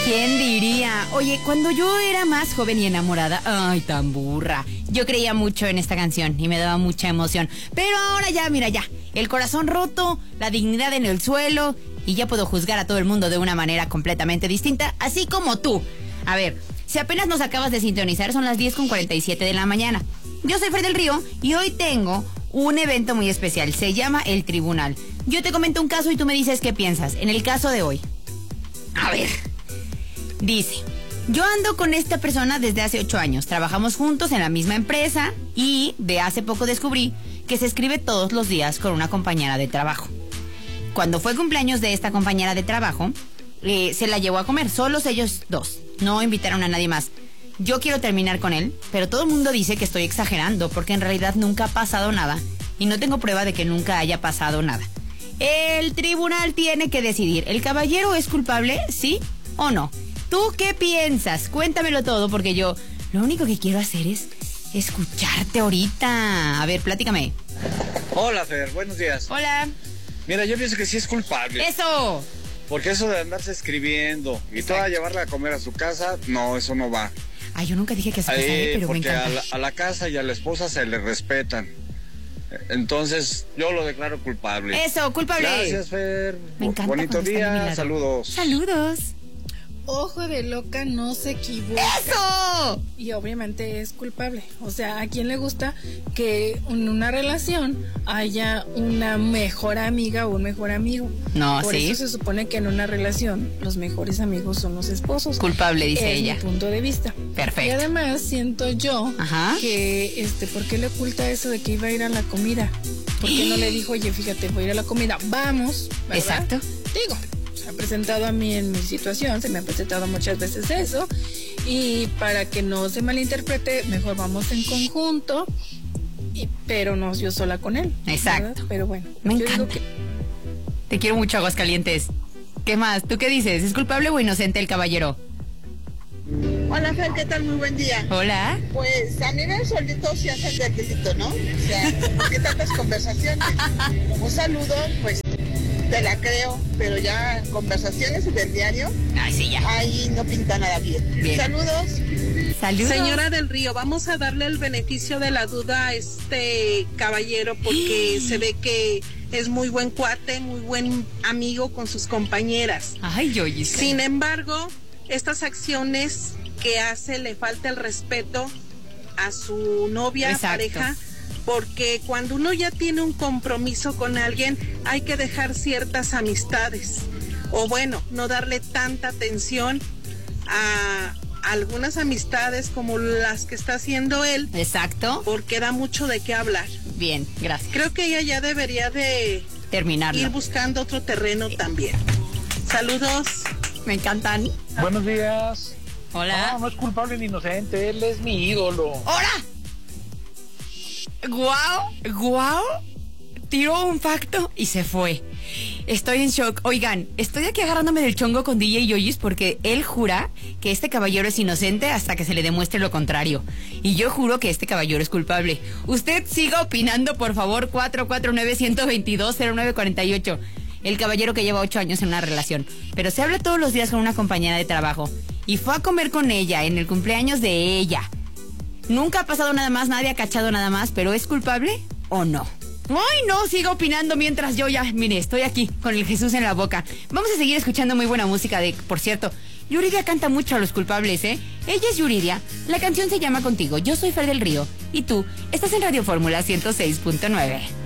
¿Quién diría? Oye, cuando yo era más joven y enamorada, ay, tan burra, yo creía mucho en esta canción y me daba mucha emoción. Pero ahora ya, mira ya, el corazón roto, la dignidad en el suelo y ya puedo juzgar a todo el mundo de una manera completamente distinta, así como tú. A ver, si apenas nos acabas de sintonizar, son las 10:47 de la mañana. Yo soy Fer del Río y hoy tengo un evento muy especial, se llama El Tribunal. Yo te comento un caso y tú me dices qué piensas. En el caso de hoy, a ver, dice, yo ando con esta persona desde hace 8 años, trabajamos juntos en la misma empresa y de hace poco descubrí que se escribe todos los días con una compañera de trabajo. Cuando fue cumpleaños de esta compañera de trabajo, se la llevó a comer, solos ellos dos, no invitaron a nadie más. Yo quiero terminar con él, pero todo el mundo dice que estoy exagerando porque en realidad nunca ha pasado nada y no tengo prueba de que nunca haya pasado nada. El tribunal tiene que decidir, ¿el caballero es culpable, sí o no? ¿Tú qué piensas? Cuéntamelo todo porque yo lo único que quiero hacer es escucharte ahorita. A ver, platícame. Hola, Fer, buenos días. Hola. Mira, yo pienso que sí es culpable. ¡Eso! Porque eso de andarse escribiendo y toda llevarla a comer a su casa, no, eso no va. Ay, yo nunca dije que se casara, pero me encanta. Porque a la casa y a la esposa se le respetan. Entonces, yo lo declaro culpable. Eso, culpable. Gracias, Fer. Me encanta. Bonito día, saludos. Saludos. Ojo de loca no se equivoca. ¡Eso! Y obviamente es culpable. O sea, ¿a quién le gusta que en una relación haya una mejor amiga o un mejor amigo? No, Por sí. eso se supone que en una relación los mejores amigos son los esposos. Culpable, dice ella. Es mi punto de vista. Perfecto. Y además siento yo que, ¿por qué le oculta eso de que iba a ir a la comida? ¿Por qué no le dijo, oye, fíjate, voy a ir a la comida? Vamos, ¿verdad? Exacto. Digo, se ha presentado a mí en mi situación, se me ha presentado muchas veces eso, y para que no se malinterprete, mejor vamos en conjunto, pero no yo sola con él. Exacto. ¿verdad? Pero bueno, me encanta. Te quiero mucho, Aguascalientes. ¿Qué más? ¿Tú qué dices? ¿Es culpable o inocente el caballero? Hola, Fer, ¿qué tal? Muy buen día. Hola. Pues a nivel solito sí hacen del delito, ¿no? O sea, ¿qué tantas conversaciones? Un saludo, pues te la creo, pero ya conversaciones del diario, ay, sí, ya. Ahí no pinta nada bien. Saludos. Saludos. Señora del Río, vamos a darle el beneficio de la duda a este caballero porque se ve que es muy buen cuate, muy buen amigo con sus compañeras. Ay, yo. Sin embargo, estas acciones que hace le falta el respeto a su novia, exacto, pareja, porque cuando uno ya tiene un compromiso con alguien hay que dejar ciertas amistades o bueno, no darle tanta atención a algunas amistades como las que está haciendo él. Exacto. Porque da mucho de qué hablar. Bien, gracias. Creo que ella ya debería de terminarlo. Ir buscando otro terreno también. Saludos. Me encantan. Buenos días. Hola. No, no es culpable ni inocente, él es mi ídolo. ¡Hola! ¡Guau! Tiró un facto y se fue. Estoy en shock. Oigan, estoy aquí agarrándome del chongo con DJ Yoyis porque él jura que este caballero es inocente hasta que se le demuestre lo contrario. Y yo juro que este caballero es culpable. Usted siga opinando, por favor, 449-122-0948. El caballero que lleva 8 años en una relación, pero se habla todos los días con una compañera de trabajo y fue a comer con ella en el cumpleaños de ella. Nunca ha pasado nada más, nadie ha cachado nada más, pero ¿es culpable o no? ¡Ay, no! Sigo opinando mientras yo ya, mire, estoy aquí con el Jesús en la boca. Vamos a seguir escuchando muy buena música por cierto, Yuridia canta mucho a los culpables, ¿eh? Ella es Yuridia, la canción se llama Contigo. Yo soy Fer del Río y tú estás en Radio Fórmula 106.9.